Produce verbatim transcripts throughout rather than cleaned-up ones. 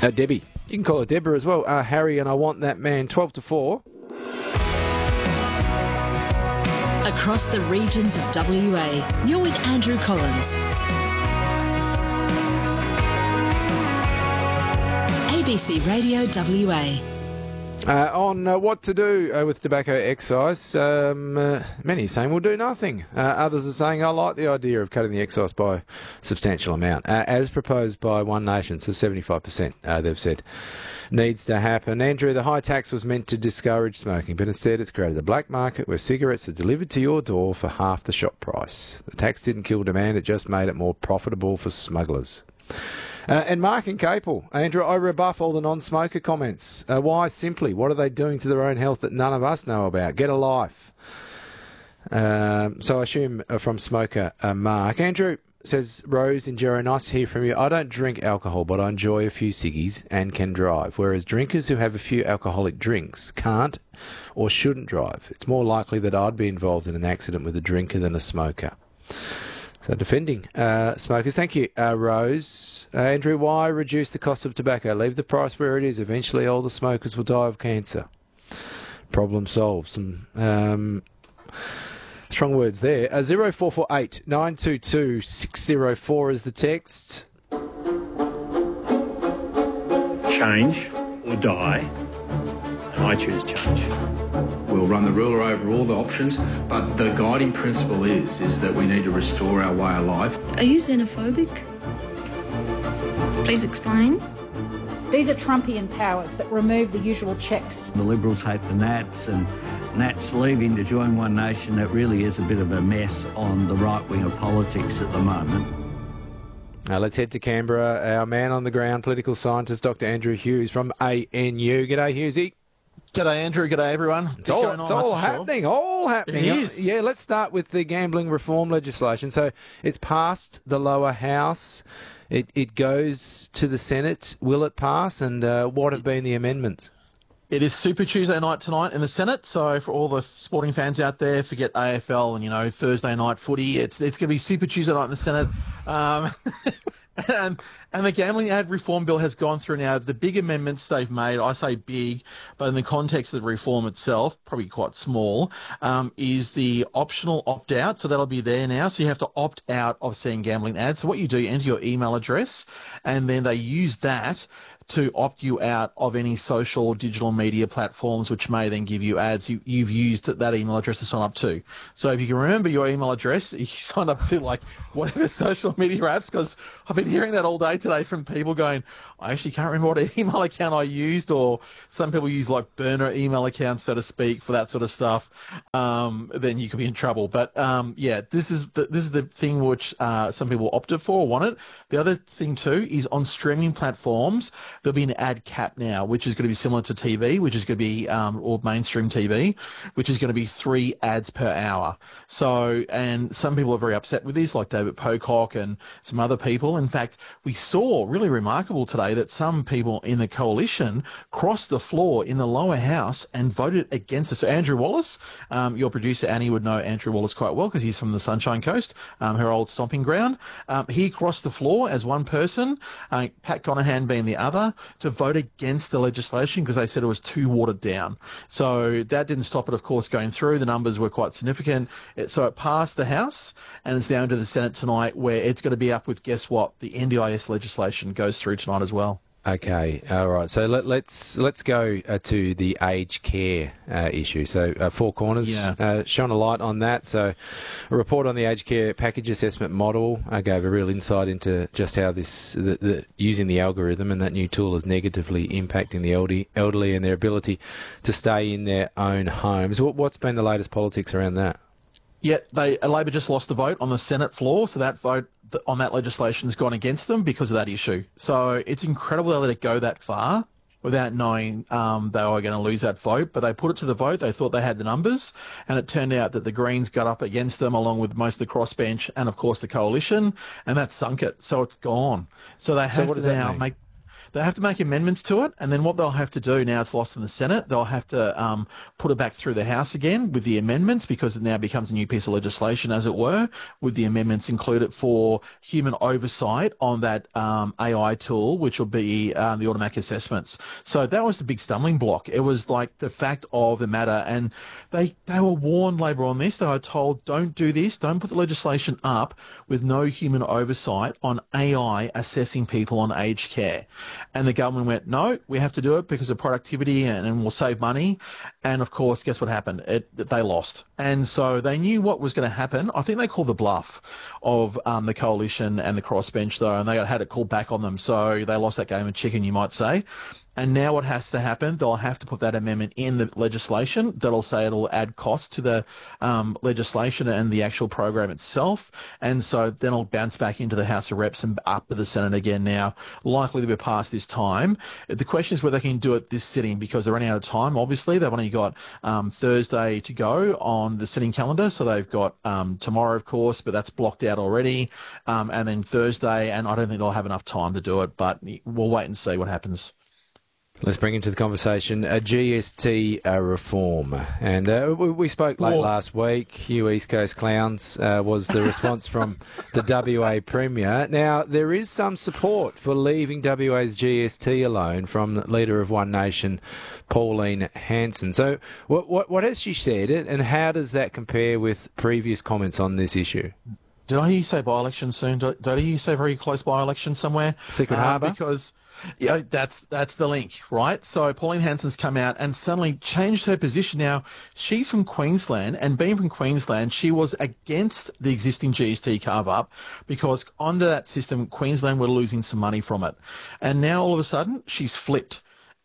Uh, Debbie. You can call her Deborah as well. Uh, Harry and I Want That Man, twelve to four. Across the regions of W A, you're with Andrew Collins. A B C Radio W A. Uh, on uh, what to do uh, with tobacco excise, um, uh, many are saying we'll do nothing. Uh, others are saying I like the idea of cutting the excise by a substantial amount, uh, as proposed by One Nation, so seventy-five percent, uh, they've said, needs to happen. Andrew, the high tax was meant to discourage smoking, but instead it's created a black market where cigarettes are delivered to your door for half the shop price. The tax didn't kill demand, it just made it more profitable for smugglers. Uh, and Mark and Capel, Andrew, I rebuff all the non-smoker comments. Uh, why? Simply, what are they doing to their own health that none of us know about? Get a life. Um, so I assume uh, from smoker uh, Mark. Andrew says, Rose in Jero, nice to hear from you. I don't drink alcohol, but I enjoy a few ciggies and can drive, whereas drinkers who have a few alcoholic drinks can't or shouldn't drive. It's more likely that I'd be involved in an accident with a drinker than a smoker. So defending uh, smokers. Thank you, uh, Rose. Uh, Andrew, why reduce the cost of tobacco? Leave the price where it is. Eventually all the smokers will die of cancer. Problem solved. Some um, strong words there. Uh, zero four four eight nine two two six zero four is the text. Change or die, and I choose change. We'll run the ruler over all the options, but the guiding principle is, is that we need to restore our way of life. Are you xenophobic? Please explain. These are Trumpian powers that remove the usual checks. The Liberals hate the Nats, and Nats leaving to join One Nation. It really is a bit of a mess on the right wing of politics at the moment. Uh, let's head to Canberra. Our man on the ground, political scientist, Doctor Andrew Hughes from A N U. G'day, Hughesy. G'day, Andrew. G'day, everyone. It's all, it's all happening, sure. all happening. It is. Yeah, let's start with the gambling reform legislation. So it's passed the lower house. It it goes to the Senate. Will it pass? And uh, what have been the amendments? It is Super Tuesday night tonight in the Senate. So for all the sporting fans out there, forget A F L and, you know, Thursday night footy. It's it's going to be Super Tuesday night in the Senate. Um, And, and the gambling ad reform bill has gone through now. The big amendments they've made, I say big, but in the context of the reform itself, probably quite small, um, is the optional opt-out. So that'll be there now. So you have to opt out of seeing gambling ads. So what you do, you enter your email address, and then they use that to opt you out of any social or digital media platforms, which may then give you ads you, you've used that email address to sign up to. So if you can remember your email address, you sign up to like whatever social media apps, because I've been hearing that all day today from people going, I actually can't remember what email account I used, or some people use like burner email accounts, so to speak, for that sort of stuff. Um, then you could be in trouble. But um, yeah, this is the, this is the thing which uh, some people opted for or wanted. The other thing too is on streaming platforms, there'll be an ad cap now, which is going to be similar to T V, which is going to be, um, or mainstream T V, which is going to be three ads per hour. So, and some people are very upset with this, like David Pocock and some other people. In fact, we saw, really remarkable today, that some people in the coalition crossed the floor in the lower house and voted against it. So Andrew Wallace, um, your producer Annie would know Andrew Wallace quite well because he's from the Sunshine Coast, um, her old stomping ground. Um, he crossed the floor as one person, uh, Pat Conahan being the other, to vote against the legislation because they said it was too watered down. So that didn't stop it, of course, going through. The numbers were quite significant. It, so it passed the House and it's down to the Senate tonight, where it's going to be up with, guess what, the N D I S legislation goes through tonight as well. Okay, all right. So let, let's let's go uh, to the aged care uh, issue. So uh, Four Corners yeah. uh, shone a light on that. So a report on the aged care package assessment model uh, gave a real insight into just how this the, the, using the algorithm and that new tool is negatively impacting the elderly, elderly and their ability to stay in their own homes. What, what's been the latest politics around that? Yeah, they Labor just lost the vote on the Senate floor, so that vote on that legislation has gone against them because of that issue. So it's incredible they let it go that far without knowing um, they were going to lose that vote. But they put it to the vote. They thought they had the numbers, and it turned out that the Greens got up against them along with most of the crossbench and, of course, the coalition, and that sunk it. So it's gone. So they have so what does to that now mean? make... They have to make amendments to it, and then what they'll have to do, now it's lost in the Senate, they'll have to um, put it back through the House again with the amendments, because it now becomes a new piece of legislation, as it were, with the amendments included for human oversight on that um, A I tool, which will be um, the automatic assessments. So that was the big stumbling block. It was like the fact of the matter, and they, they were warned, Labor, on this. They were told, don't do this, don't put the legislation up with no human oversight on A I assessing people on aged care. And the government went, no, we have to do it because of productivity and, and we'll save money. And of course, guess what happened? It, they lost. And so they knew what was going to happen. I think they called the bluff of um, the coalition and the crossbench, though, and they had it called back on them. So they lost that game of chicken, you might say. And now what has to happen, they'll have to put that amendment in the legislation. That'll say it'll add cost to the um, legislation and the actual program itself. And so then it'll bounce back into the House of Reps and up to the Senate again now, likely to be passed this time. The question is whether they can do it this sitting, because they're running out of time, obviously. They've only got um, Thursday to go on the sitting calendar. So they've got um, tomorrow, of course, but that's blocked out already. Um, and then Thursday, and I don't think they'll have enough time to do it, but we'll wait and see what happens. Let's bring into the conversation a G S T uh, reform. And uh, we, we spoke late Whoa. last week. You East Coast clowns uh, was the response from the W A Premier. Now, there is some support for leaving W A's G S T alone from the leader of One Nation, Pauline Hanson. So what, what, what has she said, and how does that compare with previous comments on this issue? Did I hear you say by-election soon? Did I hear you say very close by-election somewhere? Secret uh, Harbour? Because... Yeah, that's that's the link, right? So Pauline Hanson's come out and suddenly changed her position. Now, she's from Queensland, and being from Queensland, she was against the existing G S T carve-up because under that system, Queensland were losing some money from it. And now all of a sudden, she's flipped.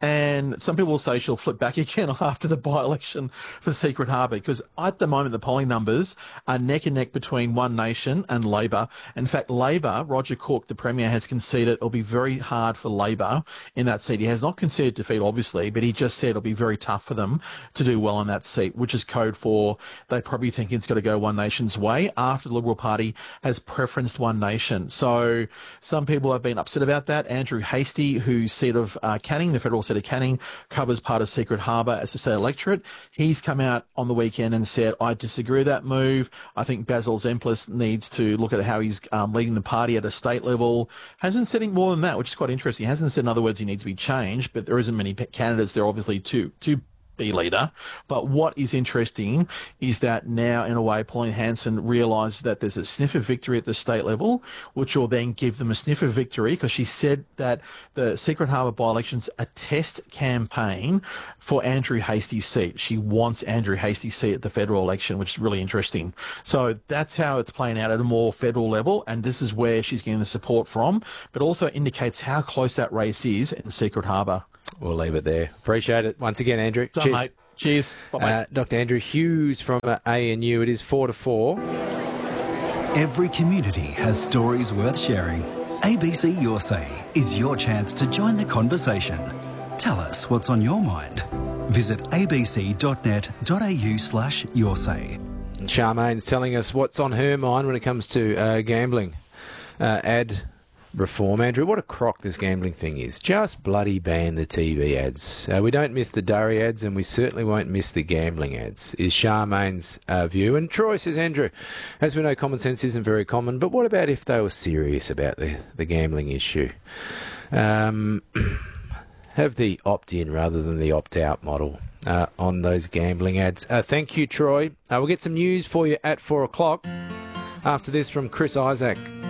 And some people will say she'll flip back again after the by-election for Secret Harbour, because at the moment the polling numbers are neck and neck between One Nation and Labor. In fact, Labor, Roger Cook, the Premier, has conceded it'll be very hard for Labor in that seat. He has not conceded defeat, obviously, but he just said it'll be very tough for them to do well in that seat, which is code for they probably think it's got to go One Nation's way after the Liberal Party has preferenced One Nation. So some people have been upset about that. Andrew Hastie, whose seat of uh, Canning, the federal seat of Canning, covers part of Secret Harbour as the state electorate. He's come out on the weekend and said, I disagree with that move. I think Basil Zemplis needs to look at how he's um, leading the party at a state level. Hasn't said any more than that, which is quite interesting. He hasn't said, in other words, he needs to be changed, but there isn't many candidates there, obviously, to, to be leader. But what is interesting is that now, in a way, Pauline Hanson realised that there's a sniff of victory at the state level, which will then give them a sniff of victory, because she said that the Secret Harbour by-election's a test campaign for Andrew Hastie's seat. She wants Andrew Hastie's seat at the federal election, which is really interesting. So that's how it's playing out at a more federal level, and this is where she's getting the support from, but also indicates how close that race is in Secret Harbour. We'll leave it there. Appreciate it once again, Andrew. Done, Cheers. mate. Cheers. Bye-bye. Uh, Doctor Andrew Hughes from uh, A N U. It is four to four. Every community has stories worth sharing. A B C Your Say is your chance to join the conversation. Tell us what's on your mind. Visit abc.net.au slash your say. Charmaine's telling us what's on her mind when it comes to uh, gambling. Uh, ad reform. Andrew, what a crock this gambling thing is. Just bloody ban the T V ads. Uh, we don't miss the Durry ads, and we certainly won't miss the gambling ads, is Charmaine's uh, view. And Troy says, Andrew, as we know, common sense isn't very common, but what about if they were serious about the, the gambling issue? Um, have the opt-in rather than the opt-out model uh, on those gambling ads. Uh, thank you, Troy. Uh, we'll get some news for you at four o'clock. After this from Chris Isaac.